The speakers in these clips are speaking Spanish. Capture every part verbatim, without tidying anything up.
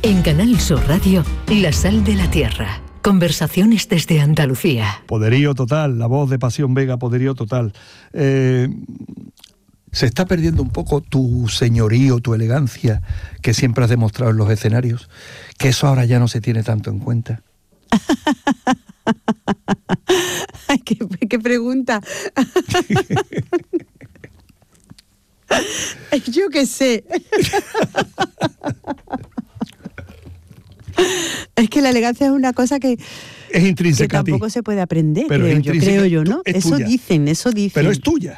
En Canal Sur Radio, La Sal de la Tierra. Conversaciones desde Andalucía. Poderío total, la voz de Pasión Vega, poderío total. Eh, ¿Se está perdiendo un poco tu señorío, tu elegancia, que siempre has demostrado en los escenarios? ¿Que eso ahora ya no se tiene tanto en cuenta? Ay, qué, qué pregunta. Yo qué sé. Es que la elegancia es una cosa que es intrínseca, que tampoco a ti. se puede aprender, pero creo yo, creo yo, ¿no? Eso tuya. dicen, eso dicen. Pero es tuya.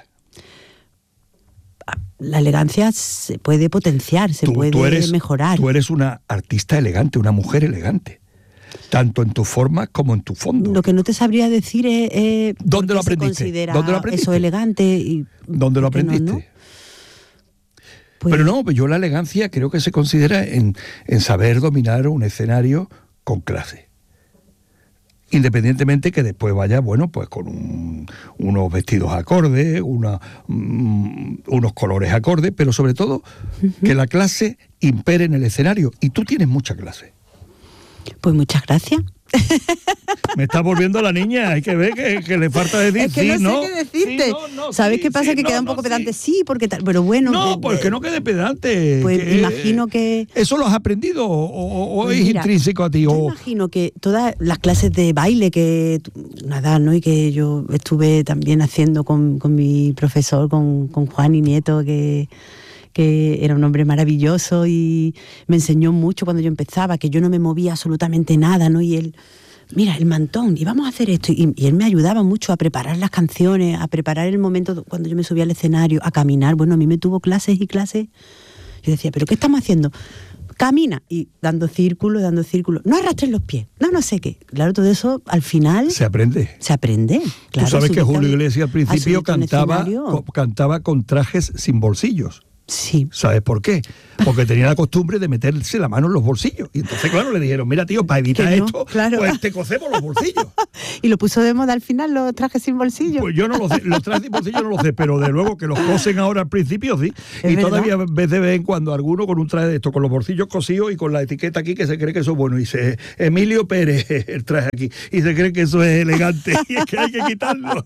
La elegancia se puede potenciar, se tú, puede tú eres, mejorar. Tú eres una artista elegante, una mujer elegante, tanto en tu forma como en tu fondo. Lo que no te sabría decir es eh, ¿dónde lo se aprendiste? considera ¿Dónde lo aprendiste? eso elegante y ¿Dónde lo aprendiste? No, ¿no? Pues, pero no, yo la elegancia creo que se considera en, en saber dominar un escenario con clase. Independientemente que después vaya, bueno, pues con un, unos vestidos acordes, una, um, unos colores acordes, pero sobre todo uh-huh. que la clase impere en el escenario. Y tú tienes mucha clase. Pues muchas gracias. Me está volviendo la niña, hay que ver que, que le falta decir es que sí, no sé no, qué decirte. Sí, no, no, ¿Sabes sí, qué pasa? Sí, que no, queda un no, poco pedante, sí. sí, porque tal, pero bueno. No, de, pues que no quede pedante. Pues que, imagino que... ¿Eso lo has aprendido o, o pues es mira, intrínseco a ti? Yo o... imagino que todas las clases de baile que nada, ¿no? Y que yo estuve también haciendo con, con mi profesor, con, con Juan y Nieto, que... que era un hombre maravilloso y me enseñó mucho cuando yo empezaba, que yo no me movía absolutamente nada, ¿no? Y él, mira, el mantón, y vamos a hacer esto. Y, y él me ayudaba mucho a preparar las canciones, a preparar el momento cuando yo me subía al escenario, a caminar. Bueno, a mí me tuvo clases y clases. Yo decía, ¿pero qué estamos haciendo? Camina, y dando círculos, dando círculos. No arrastres los pies, no, no sé qué. Claro, todo eso al final... Se aprende. Se aprende, claro. Tú sabes que Julio Iglesias al principio cantaba, co- cantaba con trajes sin bolsillos. Sí. ¿Sabes por qué? Porque tenía la costumbre de meterse la mano en los bolsillos. Y entonces, claro, le dijeron, mira, tío, para evitar no, esto, claro. pues te cosemos los bolsillos. ¿Y lo puso de moda al final, los trajes sin bolsillos? Pues yo no lo sé, los trajes sin bolsillos no lo sé, pero de luego que los cosen ahora al principio, sí. ¿Es y verdad? Todavía ves de vez en cuando alguno con un traje de esto, con los bolsillos cosidos y con la etiqueta aquí que se cree que eso es bueno. Y dice, Emilio Pérez, el traje aquí. Y se cree que eso es elegante. Y es que hay que quitarlo.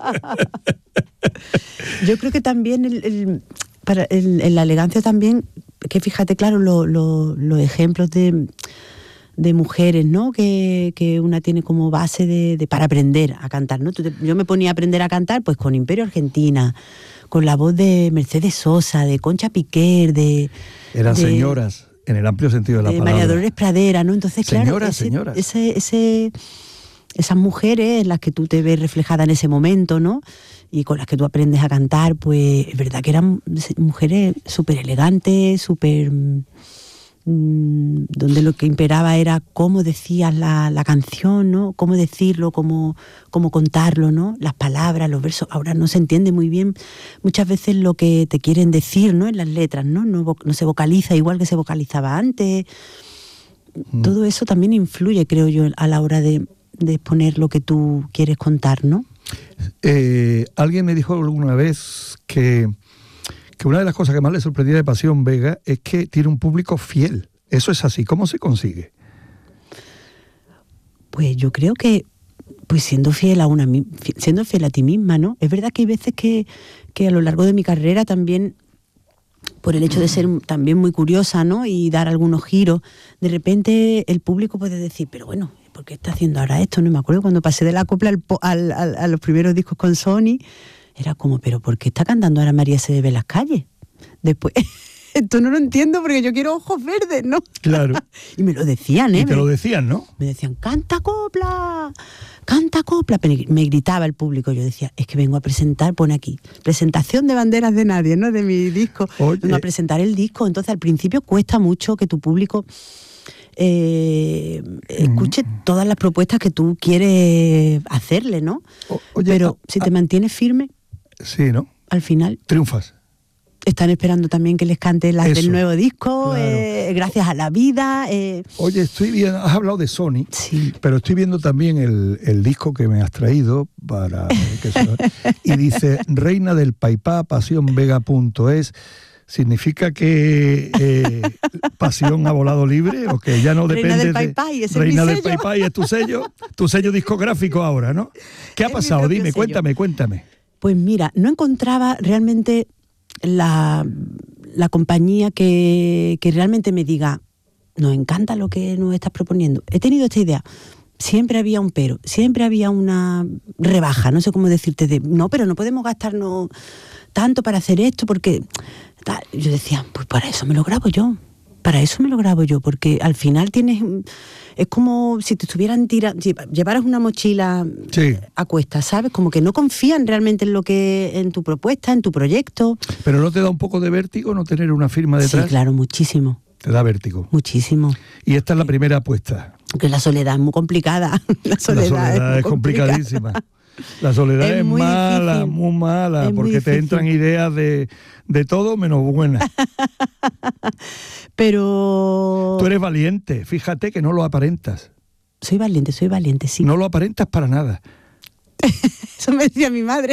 Yo creo que también el... el... Para el, en la elegancia también, que fíjate, claro, lo, lo, los ejemplos de, de mujeres, ¿no? Que, que una tiene como base de, de para aprender a cantar, ¿no? Yo me ponía a aprender a cantar pues con Imperio Argentina, con la voz de Mercedes Sosa, de Concha Piquer, de... Eran de, señoras, en el amplio sentido de la de palabra. María Dolores Pradera, ¿no? Entonces, claro, señoras, ese, señoras. Ese, ese, esas mujeres en las que tú te ves reflejada en ese momento, ¿no? Y con las que tú aprendes a cantar, pues es verdad que eran mujeres súper elegantes, súper... Mmm, donde lo que imperaba era cómo decías la, la canción, ¿no? Cómo decirlo, cómo, cómo contarlo, ¿no? Las palabras, los versos. Ahora no se entiende muy bien muchas veces lo que te quieren decir, ¿no? En las letras, ¿no? No, no se vocaliza igual que se vocalizaba antes. Mm. Todo eso también influye, creo yo, a la hora de, de exponer lo que tú quieres contar, ¿no? Eh, alguien me dijo alguna vez que, que una de las cosas que más le sorprendía de Pasión Vega es que tiene un público fiel. Eso es así. ¿Cómo se consigue? Pues yo creo que pues siendo fiel a una siendo fiel a ti misma, ¿no? Es verdad que hay veces que, que a lo largo de mi carrera también, por el hecho de ser también muy curiosa, ¿no? Y dar algunos giros, de repente el público puede decir, pero bueno, ¿por qué está haciendo ahora esto? No me acuerdo cuando pasé de la copla al, al, al, a los primeros discos con Sony, era como, pero ¿por qué está cantando ahora María se ve en las calles? Después, esto no lo entiendo porque yo quiero ojos verdes, ¿no? Claro. Y me lo decían, ¿eh? Y te lo decían, ¿no? Me decían, canta copla, canta copla. Me gritaba el público, yo decía, es que vengo a presentar, pone aquí, presentación de Banderas de Nadie, ¿no? De mi disco. Oye. Vengo a presentar el disco, entonces al principio cuesta mucho que tu público... Eh, escuche mm. todas las propuestas que tú quieres hacerle, ¿no? O, oye, Pero a, si te a, mantienes firme, sí, ¿no? Al final triunfas. Están esperando también que les cante las Eso, del nuevo disco, claro. eh, Gracias a la vida. Eh. Oye, estoy viendo, has hablado de Sony, sí. pero estoy viendo también el, el disco que me has traído para que se, y dice Reina del Paipá, pasión vega punto es. ¿significa que eh, Pasión ha volado libre o que ya no depende Reina del de... Pai Pai, ese Reina es mi del sello. Pai Pai es tu sello, tu sello discográfico ahora, ¿no? ¿Qué ha Es mi pasado? propio Dime, sello. cuéntame, cuéntame. Pues mira, no encontraba realmente la, la compañía que, que realmente me diga, nos encanta lo que nos estás proponiendo. He tenido esta idea. Siempre había un pero, siempre había una rebaja, no sé cómo decirte, de no, pero no podemos gastarnos tanto para hacer esto, porque tal. Yo decía, pues para eso me lo grabo yo, para eso me lo grabo yo, porque al final tienes, es como si te estuvieran tirando, si llevaras una mochila Sí. a cuestas, ¿sabes? Como que no confían realmente en lo que, en tu propuesta, en tu proyecto. ¿Pero no te da un poco de vértigo no tener una firma detrás? Sí, claro, muchísimo, Te da vértigo. muchísimo. Y esta es la primera apuesta. Porque la soledad es muy complicada. La soledad, la soledad es, es, muy complicada. complicadísima. La soledad Es es, muy mala, difícil. muy mala, Es muy porque te difícil. entran ideas de, de todo menos buenas. Pero Tú eres valiente, fíjate que no lo aparentas. soy valiente, soy valiente, sí. No lo aparentas para nada. Eso me decía mi madre.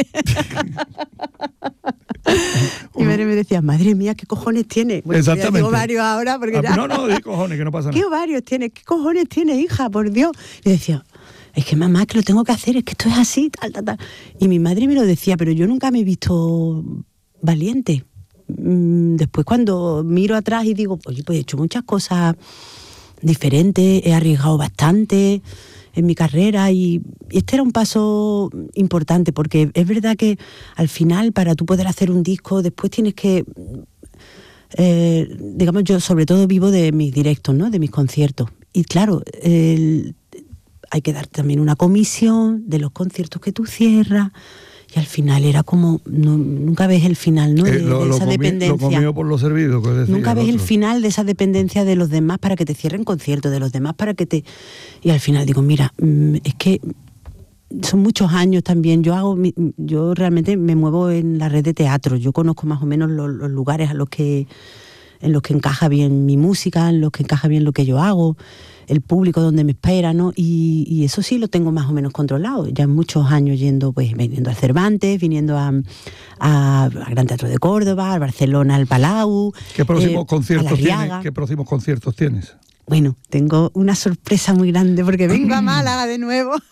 Mi madre me decía, madre mía, ¿qué cojones tienes? Bueno, ya Exactamente. digo varios ahora porque Ah, ya... No, no, di cojones, que no pasa ¿Qué nada. ovarios tienes? ¿Qué cojones tienes, hija? Por Dios. Y decía, es que mamá, que lo tengo que hacer, es que esto es así, tal, tal, tal. Y mi madre me lo decía, pero yo nunca me he visto valiente. Mm, Después cuando miro atrás y digo, oye, pues he hecho muchas cosas diferentes, he arriesgado bastante en mi carrera y, y este era un paso importante porque es verdad que al final para tú poder hacer un disco después tienes que... Eh, digamos, yo sobre todo vivo de mis directos, ¿no? De mis conciertos. Y claro, el, hay que dar también una comisión de los conciertos que tú cierras. Y al final era como, no, nunca ves el final, ¿no? De, Eh, lo, de lo esa comí- dependencia. lo comió por lo servido, que decía Nunca ves el otro. final de esa dependencia de los demás para que te cierren conciertos, de los demás para que te... Y al final digo, mira, mm, es que son muchos años también. Yo hago, mi- yo realmente me muevo en la red de teatro. Yo conozco más o menos los, los lugares a los que, en los que encaja bien mi música, en los que encaja bien lo que yo hago, el público donde me espera, ¿no? Y, y eso sí lo tengo más o menos controlado. Ya muchos años yendo, pues, viniendo al Cervantes, viniendo a, a, al Gran Teatro de Córdoba, al Barcelona, al Palau. ¿Qué próximos eh, conciertos a La tienes? Riaga. ¿Qué próximos conciertos tienes? Bueno, tengo una sorpresa muy grande porque vengo a Málaga de nuevo.